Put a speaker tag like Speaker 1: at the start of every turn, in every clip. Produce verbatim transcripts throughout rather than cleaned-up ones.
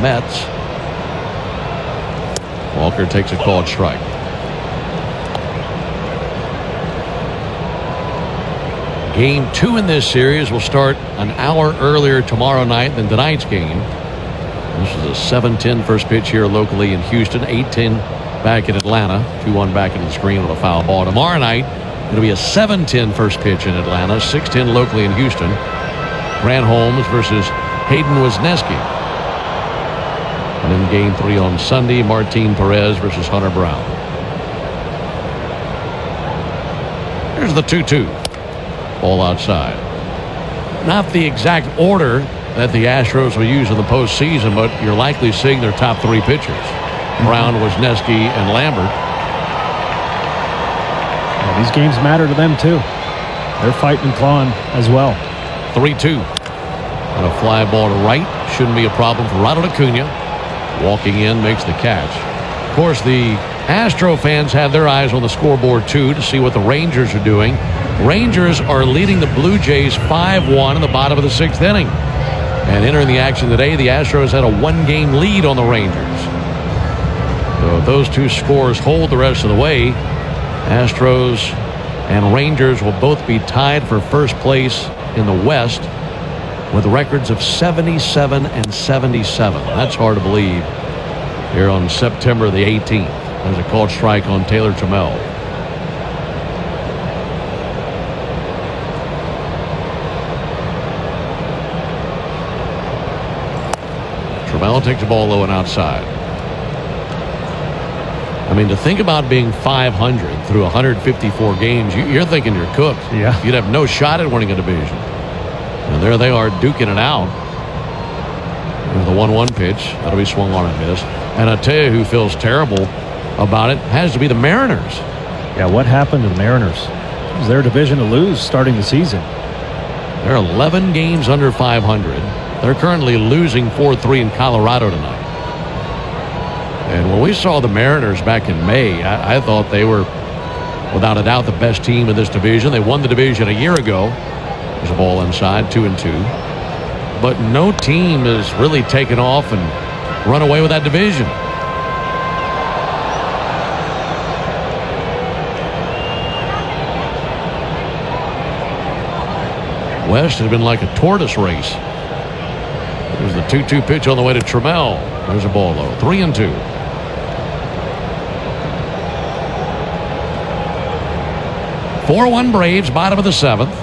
Speaker 1: Mets. Walker takes a called strike. Game two in this series will start an hour earlier tomorrow night than tonight's game. This is a seven ten first pitch here locally in Houston, eight ten back in Atlanta. two one back into the screen with a foul ball. Tomorrow night, it'll be a seven ten first pitch in Atlanta, six ten locally in Houston. Grant Holmes versus Hayden Wesneski. And then game three on Sunday, Martin Perez versus Hunter Brown. Here's the two two. Ball outside. Not the exact order that the Astros will use in the postseason, but you're likely seeing their top three pitchers. Brown, Wesneski, and Lambert.
Speaker 2: Yeah, these games matter to them, too. They're fighting and clawing as well.
Speaker 1: three two. And a fly ball to right. Shouldn't be a problem for Ronald Acuna. Walking in, makes the catch. Of course, the Astro fans have their eyes on the scoreboard, too, to see what the Rangers are doing. Rangers are leading the Blue Jays five one in the bottom of the sixth inning. And entering the action today, the Astros had a one-game lead on the Rangers. So if those two scores hold the rest of the way, Astros and Rangers will both be tied for first place in the West with records of seventy-seven and seventy-seven. That's hard to believe here on September the eighteenth. There's a called strike on Taylor Trammell. Trammell takes the ball low and outside. I mean, to think about being five hundred through one hundred fifty-four games, you're thinking you're cooked.
Speaker 2: Yeah.
Speaker 1: You'd have no shot at winning a division. And there they are duking it out. There's the one one pitch. That'll be swung on and missed. And I tell you who feels terrible about it has to be the Mariners.
Speaker 2: Yeah, what happened to the Mariners? It was their division to lose starting the season.
Speaker 1: They're eleven games under five hundred. They're currently losing four three in Colorado tonight. And when we saw the Mariners back in May, I, I thought they were, without a doubt, the best team in this division. They won the division a year ago. There's a ball inside, two and two. But no team has really taken off and run away with that division. West has been like a tortoise race. There's the two two pitch on the way to Trammell. There's a ball low. Three and two. four one Braves, bottom of the seventh.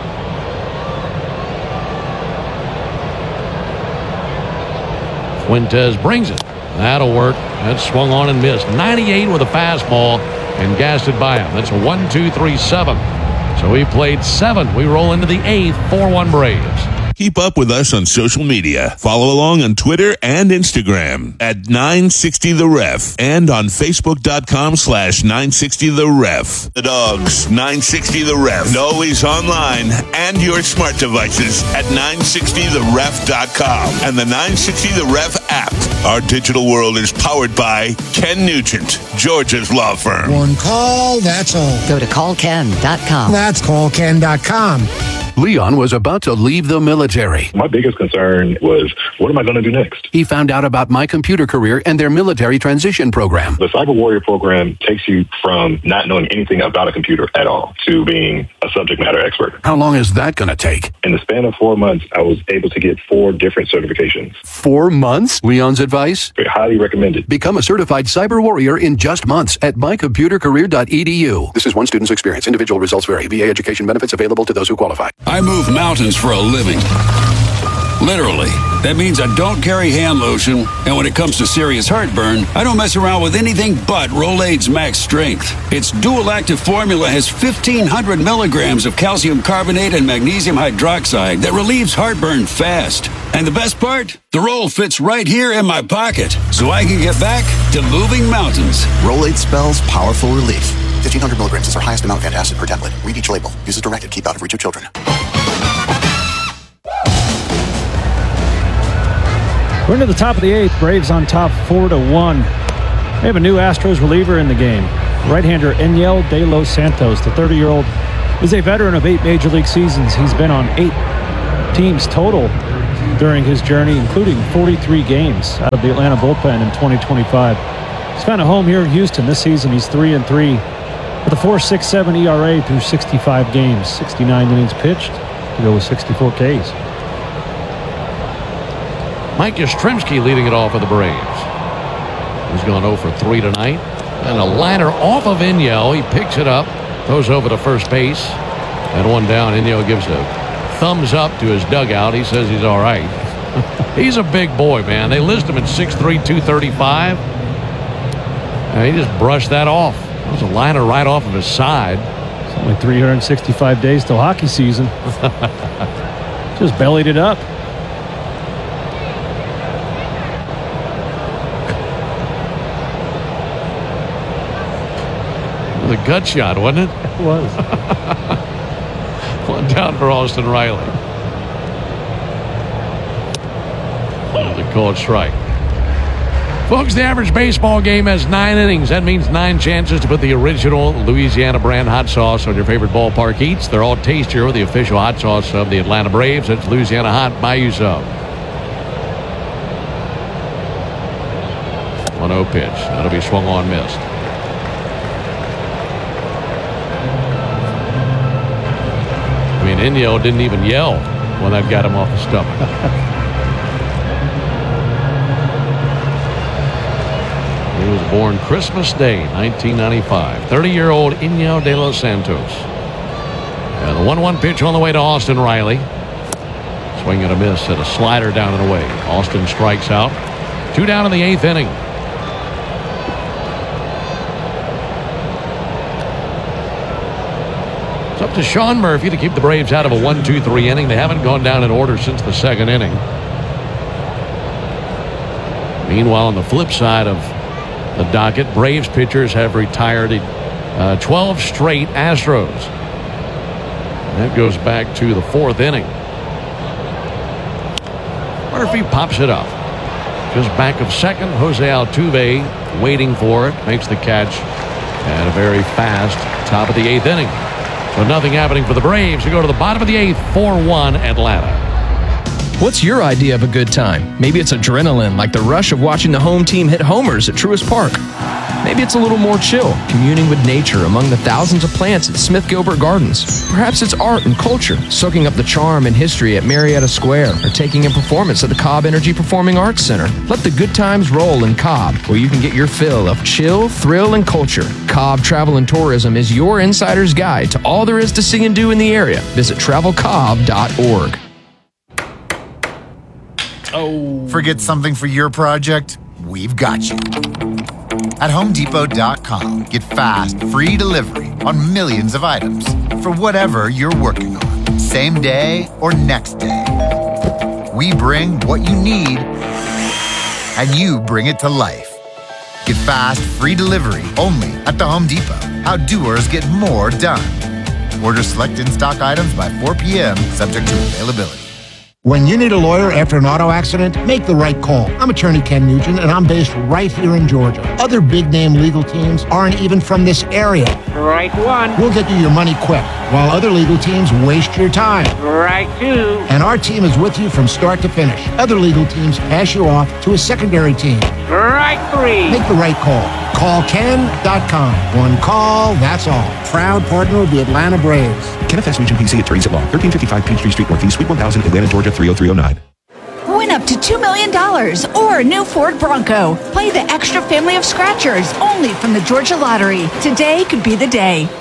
Speaker 1: Fuentes brings it. That'll work. That's swung on and missed. ninety-eight with a fastball and gassed it by him. That's a one two three seven. So he played seven. We roll into the eighth. four one Braves.
Speaker 3: Keep up with us on social media. Follow along on Twitter and Instagram at nine sixty The Ref and on Facebook.com slash 960 The Ref. The Dogs, nine sixty The Ref. Always online and your smart devices at nine sixty the ref dot com and the nine sixty The Ref app. Our digital world is powered by Ken Nugent, Georgia's law firm.
Speaker 4: One call, that's all.
Speaker 5: Go to call ken dot com.
Speaker 4: That's call ken dot com.
Speaker 6: Leon was about to leave the military.
Speaker 7: My biggest concern was, what am I going to do next?
Speaker 6: He found out about My Computer Career and their military transition program.
Speaker 7: The Cyber Warrior program takes you from not knowing anything about a computer at all to being a subject matter expert.
Speaker 6: How long is that going to take?
Speaker 7: In the span of four months, I was able to get four different certifications.
Speaker 6: Four months? Leon's advice?
Speaker 7: Very highly recommended.
Speaker 6: Become a certified Cyber Warrior in just months at my computer career dot e d u. This is one student's experience. Individual results vary. V A education benefits available to those who qualify.
Speaker 8: I move mountains for a living. Literally. That means I don't carry hand lotion, and when it comes to serious heartburn, I don't mess around with anything but Rolaids Max Strength. Its dual-active formula has fifteen hundred milligrams of calcium carbonate and magnesium hydroxide that relieves heartburn fast. And the best part? The roll fits right here in my pocket, so I can get back to moving mountains.
Speaker 9: Rolaids spells powerful relief. fifteen hundred milligrams is our highest amount of antacid per tablet. Read each label. Use as directed. Keep out of reach of children.
Speaker 2: We're into the top of the eighth. Braves on top four to one. They have a new Astros reliever in the game. Right-hander Enyel De Los Santos, the thirty-year-old, is a veteran of eight Major League seasons. He's been on eight teams total during his journey, including forty-three games out of the Atlanta bullpen in twenty twenty-five. He's found a home here in Houston this season. He's three and three with a four point six seven E R A through sixty-five games, sixty-nine innings pitched to go with sixty-four Ks.
Speaker 1: Mike Yastrzemski leading it off for the Braves. He's gone oh for three tonight. And a liner off of Inyel. He picks it up, goes over to first base. And one down, Inyel gives a thumbs up to his dugout. He says he's all right. He's a big boy, man. They list him at six three, two thirty-five. And he just brushed that off. It was a liner right off of his side.
Speaker 2: It's only three hundred sixty-five days till hockey season. Just bellied it up.
Speaker 1: The gut shot, wasn't it?
Speaker 2: It was.
Speaker 1: One down for Austin Riley. The called strike. Folks, the average baseball game has nine innings. That means nine chances to put the original Louisiana brand hot sauce on your favorite ballpark eats. They're all tastier with the official hot sauce of the Atlanta Braves. It's Louisiana Hot. Buy you some. one oh pitch. That'll be swung on, missed. I mean, Inyel didn't even yell when that got him off the stomach. He was born Christmas Day, nineteen ninety-five. thirty-year-old Inyel de los Santos. And the one one pitch on the way to Austin Riley. Swing and a miss at a slider down and away. Austin strikes out. Two down in the eighth inning. It's up to Sean Murphy to keep the Braves out of a one two three inning. They haven't gone down in order since the second inning. Meanwhile, on the flip side of the docket, Braves pitchers have retired uh, twelve straight Astros. That goes back to the fourth inning. Murphy pops it up. Just back of second, Jose Altuve waiting for it. Makes the catch. And a very fast top of the eighth inning. So nothing happening for the Braves. We go to the bottom of the eighth, four one Atlanta.
Speaker 10: What's your idea of a good time? Maybe it's adrenaline, like the rush of watching the home team hit homers at Truist Park. Maybe it's a little more chill, communing with nature among the thousands of plants at Smith Gilbert Gardens. Perhaps it's art and culture, soaking up the charm and history at Marietta Square, or taking in performance at the Cobb Energy Performing Arts Center. Let the good times roll in Cobb, where you can get your fill of chill, thrill, and culture. Cobb Travel and Tourism is your insider's guide to all there is to see and do in the area. Visit travel cobb dot org.
Speaker 11: Oh. Forget something for your project? We've got you. At home depot dot com, get fast, free delivery on millions of items for whatever you're working on, same day or next day. We bring what you need, and you bring it to life. Get fast, free delivery only at the Home Depot. How doers get more done. Order select in-stock items by four p.m., subject to availability.
Speaker 4: When you need a lawyer after an auto accident, make the right call. I'm attorney Ken Nugent, and I'm based right here in Georgia. Other big-name legal teams aren't even from this area.
Speaker 12: Right one.
Speaker 4: We'll get you your money quick, while other legal teams waste your time.
Speaker 12: Right two.
Speaker 4: And our team is with you from start to finish. Other legal teams pass you off to a secondary team.
Speaker 12: Right three.
Speaker 4: Make the right call. Call Ken dot com. One call, that's all. Proud partner of the Atlanta Braves.
Speaker 13: Kenneth S. Nugent, P C, Attorneys at Law, thirteen fifty-five Peachtree Street Northeast, Suite one thousand, Atlanta, Georgia, three oh three oh nine.
Speaker 14: Win up to two million dollars or a new Ford Bronco. Play the extra family of scratchers only from the Georgia Lottery. Today could be the day.